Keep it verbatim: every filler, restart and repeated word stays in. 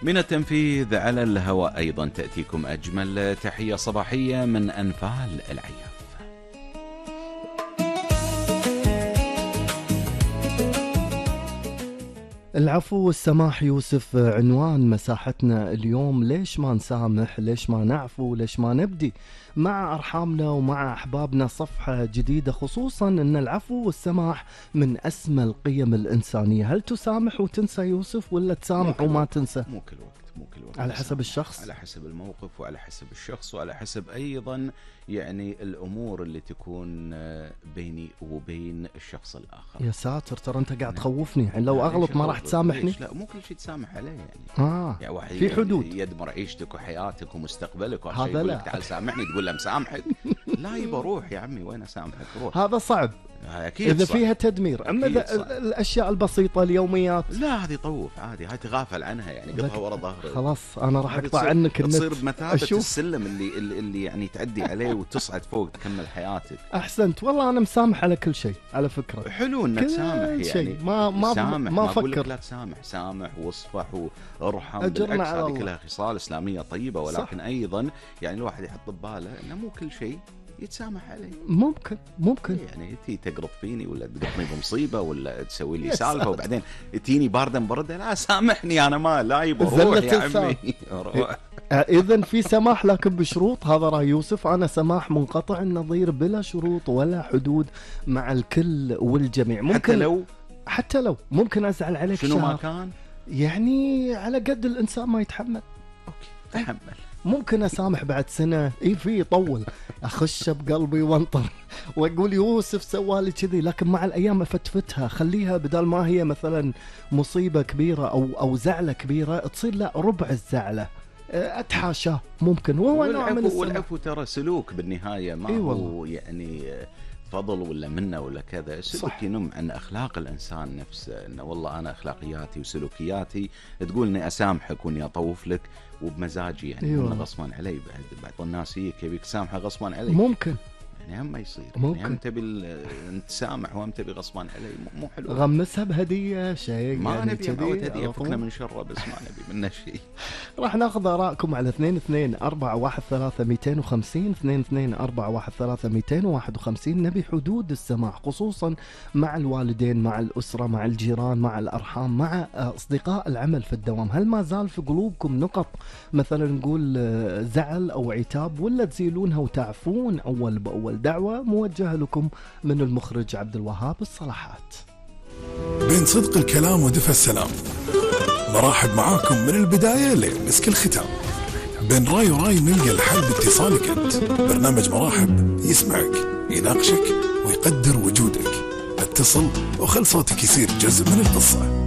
من التنفيذ على الهواء أيضا تأتيكم أجمل تحية صباحية من أنفال العياف. العفو والسماح يوسف عنوان مساحتنا اليوم. ليش ما نسامح؟ ليش ما نعفو؟ ليش ما نبدي مع أرحامنا ومع أحبابنا صفحة جديدة، خصوصا أن العفو والسماح من أسمى القيم الإنسانية. هل تسامح وتنسى يوسف ولا تسامح وما تنسى؟ مو كل وقت، مو كل وقت، على حسب الشخص، على حسب الموقف وعلى حسب الشخص وعلى حسب أيضا يعني الأمور اللي تكون بيني وبين الشخص الآخر. يا ساتر، ترى أنت قاعد تخوفني. يعني لو أغلط ما راح تسامحني؟ لا، مو كل شيء تسامح عليه يعني. آه يعني واحد في حدود يدمر عيشتك وحياتك ومستقبلك، هذا لا. تعال سامحني تقول له مسامحك؟ لا يبا روح يا عمي، وين اسامحك؟ روح. هذا صعب أكيد إذا صح. فيها تدمير. أما الأشياء البسيطة اليوميات لا، هذه طوف عادي، هاي تغافل عنها يعني، قطها ورا ظهرك. خلاص أنا راح أقطع عنك النت. تصير بمثابة السلم اللي اللي يعني تعدي عليه وتصعد فوق تكمل حياتك. أحسنت والله، أنا مسامح على كل شيء على فكرة. حلو إنك تسامح يعني، ما ما سامح، ما أقول لك أفكر. لا تسامح، سامح واصفح وارحم، بالعكس هذه كلها خصال إسلامية طيبة، ولكن صح. أيضا يعني الواحد يحط بباله إنه مو كل شيء يتسامح عليه. ممكن ممكن يعني تي تقرض فيني ولا تقطني بمصيبة ولا تسوي لي سالفة وبعدين تيني باردة بردة، لا سامحني أنا ما لا يبغى روح يا عمي روح. إذن في سماح لكن بشروط. هذا رأي يوسف. أنا سماح منقطع النظير بلا شروط ولا حدود مع الكل والجميع. ممكن حتى لو حتى لو ممكن أزعل عليك شنو شهر. ما كان يعني على قد الإنسان ما يتحمل. أوكي تحمل. ممكن أسامح بعد سنة، إيه في يطول أخش بقلبي وانطر وأقول يوسف سوالي كذي، لكن مع الأيام أفتفتها، خليها بدل ما هي مثلا مصيبة كبيرة أو أو زعلة كبيرة تصير لا ربع الزعلة، أتحاشاه ممكن. وهو نوع من السماح. والعفو ترى سلوك بالنهاية، ما إيه هو يعني فضل ولا منه ولا كذا. السلوك ينم عن أخلاق الإنسان نفسه، إنه والله أنا أخلاقياتي وسلوكياتي تقول إني أسامحك وإني أطوف لك وبمزاجي يعني. إيه غصبا علي. بعد بعض الناس هيك يبيك تسامحه غصبا علي. ممكن يعني هم ما يصير. ممكن يعني هم تبي تسامح وهم تبي غصبا علي، مو حلو. غمسها بهدية شيء ما يعني نبي معود هدية، فكنا من شره بس ما نبي منه شيء. راح ناخذ آراءكم على اثنين اثنين أربعة واحد ثلاثة مئتين وخمسين اثنين اثنين أربعة واحد ثلاثة مئتين وواحد وخمسين. نبي حدود السماح خصوصا مع الوالدين، مع الأسرة، مع الجيران، مع الأرحام، مع أصدقاء العمل في الدوام. هل ما زال في قلوبكم نقط مثلا نقول زعل أو عتاب، ولا تزيلونها وتعفون أول بأول؟ دعوة موجهة لكم من المخرج عبد الوهاب الصلاحات. بين صدق الكلام ودفى السلام، مرحب معاكم من البداية لمسك الختام. بين راي وراي نلقى الحل باتصالك أنت. برنامج مراحب يسمعك، يناقشك ويقدر وجودك. اتصل وخل صوتك يصير جزء من القصة.